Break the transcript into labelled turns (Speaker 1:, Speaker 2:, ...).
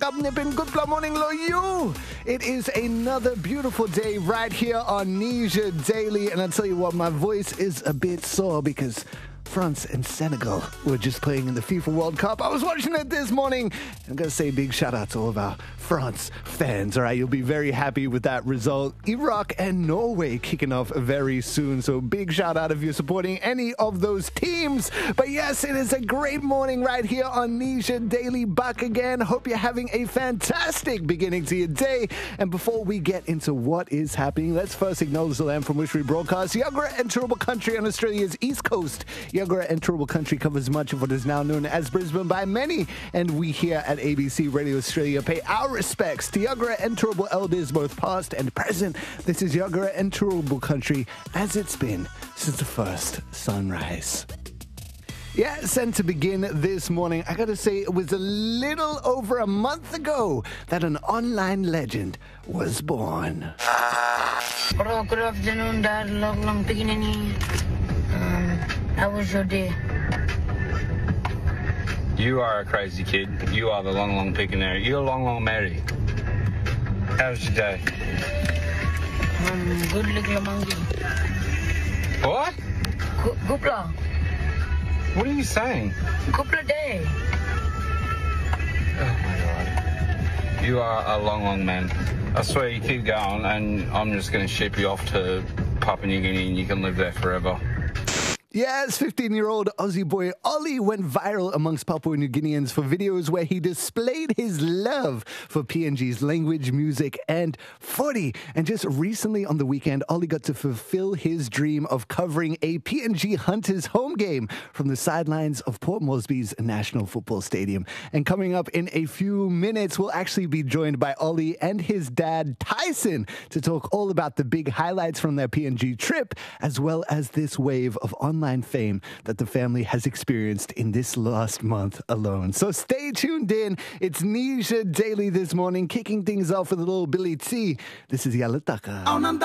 Speaker 1: Nipin. Good morning, lo you. It is another beautiful day right here on Niger Daily. And I'll tell you what, my voice is a bit sore because France and Senegal were just playing in the FIFA World Cup. I was watching it this morning. I'm going to say a big shout out to all of our France fans. All right, you'll be very happy with that result. Iraq and Norway kicking off very soon. So big shout out if you're supporting any of those teams. But yes, it is a great morning right here on Niger Daily. Back again. Hope you're having a fantastic beginning to your day. And before we get into what is happening, let's first acknowledge the land from which we broadcast. Yagara and Turrbal Country on Australia's East Coast. Yagara and Turrbal Country covers much of what is now known as Brisbane by many, and we here at ABC Radio Australia pay our respects to Yagara and Turrbal elders, both past and present. This is Yagara and Turrbal Country as it's been since the first sunrise. Yes, and to begin this morning, I gotta say it was a little over a month ago that an online legend was born.
Speaker 2: Good afternoon, Dad. Long beginning. How was your day?
Speaker 3: You are a crazy kid. You are the long piccanary. You're long Mary. How was your day?
Speaker 2: Good little monkey.
Speaker 3: What?
Speaker 2: Goopla.
Speaker 3: What are you saying?
Speaker 2: Goopla day.
Speaker 3: Oh my God. You are a long man. I swear you keep going and I'm just going to ship you off to Papua New Guinea and you can live there forever.
Speaker 1: Yes, 15-year-old Aussie boy Ollie went viral amongst Papua New Guineans for videos where he displayed his love for PNG's language, music, and footy. And just recently on the weekend, Ollie got to fulfill his dream of covering a PNG Hunters home game from the sidelines of Port Moresby's National Football Stadium. And coming up in a few minutes, we'll actually be joined by Ollie and his dad, Tyson, to talk all about the big highlights from their PNG trip, as well as this wave of online fame that the family has experienced in this last month alone. So stay tuned in. It's Niger Daily this morning, kicking things off with a little Billy T. This is Yalataka.